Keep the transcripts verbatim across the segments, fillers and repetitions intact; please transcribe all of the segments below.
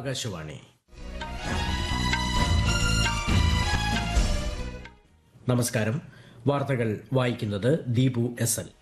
ആകാശവാണി. നമസ്കാരം. വാർത്തകൾ വായിക്കുന്നത് ദീപു എസ് എൽ.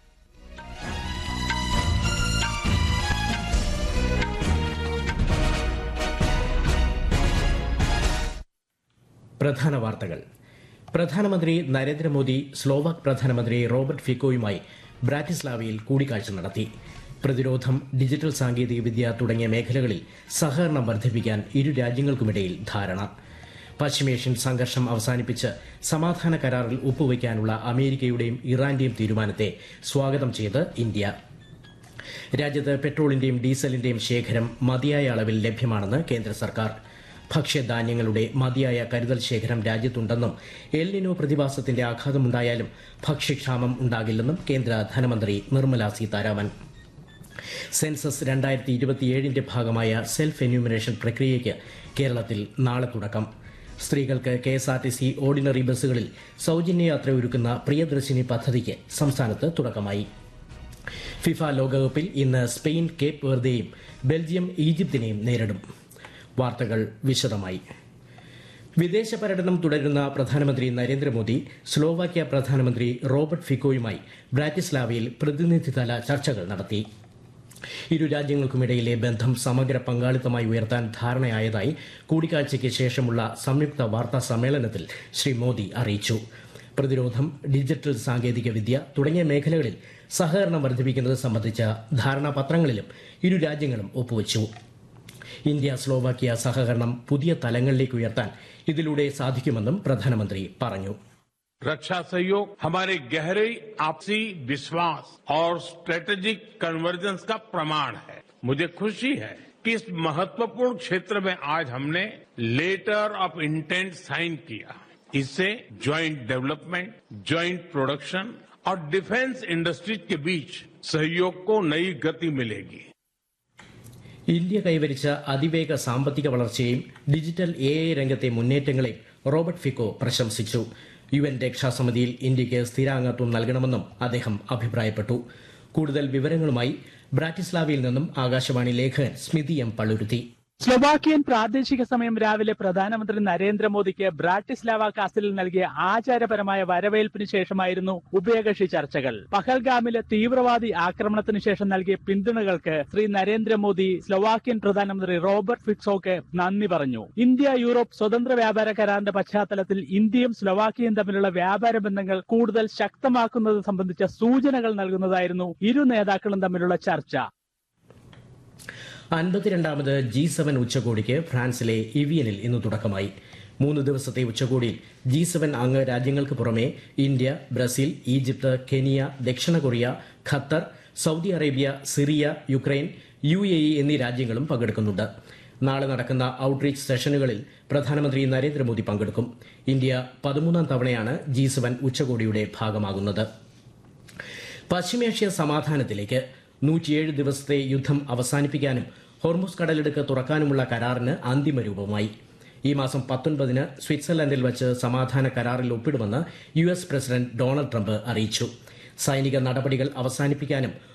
പ്രധാന വാർത്തകൾ. പ്രധാനമന്ത്രി നരേന്ദ്രമോദി സ്ലോവാക് പ്രധാനമന്ത്രി റോബർട്ട് ഫിക്കോയുമായി ബ്രാറ്റിസ്ലാവയിൽ കൂടിക്കാഴ്ച നടത്തി. പ്രതിരോധം, ഡിജിറ്റൽ സാങ്കേതികവിദ്യ തുടങ്ങിയ മേഖലകളിൽ സഹകരണം വർദ്ധിപ്പിക്കാൻ ഇരു രാജ്യങ്ങൾക്കുമിടയിൽ ധാരണ. പശ്ചിമേഷ്യൻ സംഘർഷം അവസാനിപ്പിച്ച് സമാധാന കരാറിൽ ഒപ്പുവയ്ക്കാനുള്ള അമേരിക്കയുടെയും ഇറാന്റെയും തീരുമാനത്തെ സ്വാഗതം ചെയ്ത് ഇന്ത്യ. രാജ്യത്ത് പെട്രോളിന്റെയും ഡീസലിന്റെയും ശേഖരം മതിയായ അളവിൽ ലഭ്യമാണെന്ന് കേന്ദ്ര സർക്കാർ. ഭക്ഷ്യധാന്യങ്ങളുടെ മതിയായ കരുതൽ ശേഖരം രാജ്യത്തുണ്ടെന്നും എൽ നിനോ പ്രതിഭാസത്തിന്റെ ആഘാതമുണ്ടായാലും ഭക്ഷ്യക്ഷാമം ഉണ്ടാകില്ലെന്നും കേന്ദ്ര ധനമന്ത്രി നിർമ്മല സീതാരാമൻ. സെൻസസ് രണ്ടായിരത്തി ഇരുപത്തിയേഴിന്റെ ഭാഗമായ സെൽഫ് എന്യൂമറേഷൻ പ്രക്രിയയ്ക്ക് കേരളത്തിൽ നാളെ തുടക്കം. സ്ത്രീകൾക്ക് K S R T C ordinary ബസ്സുകളിൽ സൌജന്യ യാത്ര ഒരുക്കുന്ന പ്രിയദർശിനി പദ്ധതിക്ക് സംസ്ഥാനത്ത് തുടക്കമായി. ഫിഫ ലോകകപ്പിൽ ഇന്ന് സ്പെയിൻ കേപ്പ് വെർദെയും ബെൽജിയം ഈജിപ്തിനെയും നേരിടും. വാർത്തകൾ വിശദമായി. വിദേശ പര്യടനം തുടരുന്ന പ്രധാനമന്ത്രി നരേന്ദ്രമോദി സ്ലോവാക്യ പ്രധാനമന്ത്രി റോബർട്ട് ഫിക്കോയുമായി ബ്രാറ്റിസ്ലാവയിൽ പ്രതിനിധിതല ചർച്ചകൾ നടത്തി. ഇരു രാജ്യങ്ങൾക്കുമിടയിലെ ബന്ധം സമഗ്ര പങ്കാളിത്തമായി ഉയർത്താൻ ധാരണയായതായി കൂടിക്കാഴ്ചയ്ക്ക് ശേഷമുള്ള സംയുക്ത വാർത്താ സമ്മേളനത്തിൽ ശ്രീ മോദി അറിയിച്ചു. പ്രതിരോധം, ഡിജിറ്റൽ സാങ്കേതികവിദ്യ തുടങ്ങിയ മേഖലകളിൽ സഹകരണം വർദ്ധിപ്പിക്കുന്നത് സംബന്ധിച്ച ധാരണാപത്രങ്ങളിലും ഇരു രാജ്യങ്ങളും ഒപ്പുവച്ചു. ഇന്ത്യ സ്ലോവാക്യ സഹകരണം പുതിയ തലങ്ങളിലേക്ക് ഉയർത്താൻ ഇതിലൂടെ സാധിക്കുമെന്നും പ്രധാനമന്ത്രി പറഞ്ഞു. रक्षा सहयोग हमारे गहरे आपसी विश्वास और स्ट्रेटेजिक कन्वर्जेंस का प्रमाण है. मुझे खुशी है कि इस महत्वपूर्ण क्षेत्र में आज हमने लेटर ऑफ इंटेंट साइन किया. इससे ज्वाइंट डेवलपमेंट, ज्वाइंट प्रोडक्शन और डिफेंस इंडस्ट्रीज के बीच सहयोग को नई गति मिलेगी. ഇന്ത്യ കൈവരിച്ച അതിവേഗ സാമ്പത്തിക വളർച്ചയെയും ഡിജിറ്റൽ എ ഐ രംഗത്തെ മുന്നേറ്റങ്ങളെയും റോബർട്ട് ഫിക്കോ പ്രശംസിച്ചു. യു എൻ രക്ഷാസമിതിയിൽ ഇന്ത്യയ്ക്ക് സ്ഥിരാംഗത്വം നൽകണമെന്നും അദ്ദേഹം അഭിപ്രായപ്പെട്ടു. കൂടുതൽ വിവരങ്ങളുമായി ബ്രാറ്റിസ്ലാവയിൽ നിന്നും ആകാശവാണി ലേഖകൻ സ്മിതി എം പള്ളുരുത്തി. സ്ലൊവാക്കിയൻ പ്രാദേശിക സമയം രാവിലെ പ്രധാനമന്ത്രി നരേന്ദ്രമോദിക്ക് ബ്രാറ്റിസ്ലാവ കാസിലിൽ നൽകിയ ആചാരപരമായ വരവേൽപ്പിന് ശേഷമായിരുന്നു ഉഭയകക്ഷി ചർച്ചകൾ. പഹൽഗാമിലെ തീവ്രവാദി ആക്രമണത്തിന് ശേഷം നൽകിയ പിന്തുണകൾക്ക് ശ്രീ നരേന്ദ്രമോദി സ്ലൊവാക്കിയൻ പ്രധാനമന്ത്രി റോബർട്ട് ഫിക്കോയ്ക്ക് നന്ദി പറഞ്ഞു. ഇന്ത്യ യൂറോപ്പ് സ്വതന്ത്ര വ്യാപാര കരാറിന്റെ പശ്ചാത്തലത്തിൽ ഇന്ത്യയും സ്ലൊവാക്കിയയും തമ്മിലുള്ള വ്യാപാര ബന്ധങ്ങൾ കൂടുതൽ ശക്തമാക്കുന്നത് സംബന്ധിച്ച സൂചനകൾ നൽകുന്നതായിരുന്നു ഇരു നേതാക്കളും തമ്മിലുള്ള ചർച്ച. അൻപത്തിരണ്ടാമത് ജി സെവൻ ഉച്ചകോടിക്ക് ഫ്രാൻസിലെ ഇവിയനിൽ ഇന്ന് തുടക്കമായി. മൂന്ന് ദിവസത്തെ ഉച്ചകോടിയിൽ ജി സെവൻ അംഗ രാജ്യങ്ങൾക്ക് പുറമെ ഇന്ത്യ, ബ്രസീൽ, ഈജിപ്ത്, കെനിയ, ദക്ഷിണ Korea, Qatar, Saudi Arabia, Syria, Ukraine, U A E എന്നീ രാജ്യങ്ങളും പങ്കെടുക്കുന്നുണ്ട്. നാളെ നടക്കുന്ന ഔട്ട്റീച്ച് സെഷനുകളിൽ പ്രധാനമന്ത്രി നരേന്ദ്രമോദി പങ്കെടുക്കും. ഇന്ത്യ പതിമൂന്നാം തവണയാണ് ജി സെവൻ ഉച്ചകോടിയുടെ ഭാഗമാകുന്നത്. പശ്ചിമേഷ്യ സമാധാനത്തിലേക്ക് നൂറ്റിയേഴ് ദിവസത്തെ യുദ്ധം അവസാനിപ്പിക്കാനും ഹോർമുസ് കടലിടുക്ക് തുറക്കാനുമുള്ള കരാറിന് അന്തിമ രൂപമായി. ഈ മാസം പത്തൊൻപതിന് സ്വിറ്റ്സർലൻഡിൽ വച്ച് സമാധാന കരാറിൽ ഒപ്പിടുമെന്ന് U S president Donald Trump അറിയിച്ചു. സൈനിക നടപടികൾ അവസാനിപ്പിക്കാനും